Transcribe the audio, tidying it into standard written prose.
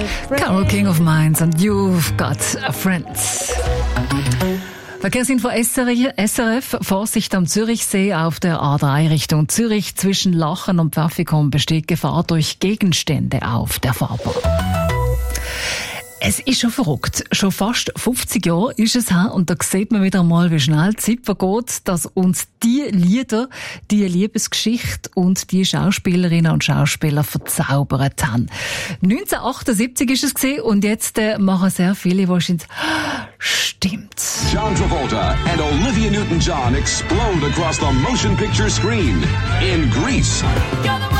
Carole King of Minds and You've Got a Friend. Verkehrsinfo SRF. Vorsicht am Zürichsee auf der A3 Richtung Zürich. Zwischen Lachen und Pfaffikon besteht Gefahr durch Gegenstände auf der Fahrbahn. Es ist schon verrückt. Schon fast 50 Jahre ist es her und da sieht man wieder mal, wie schnell die Zeit vergeht, dass uns die Lieder, die Liebesgeschichte und die Schauspielerinnen und Schauspieler verzaubert haben. 1978 ist es gewesen und jetzt machen sehr viele wahrscheinlich stimmt. John Travolta and Olivia Newton-John explode across the motion picture screen in Grease.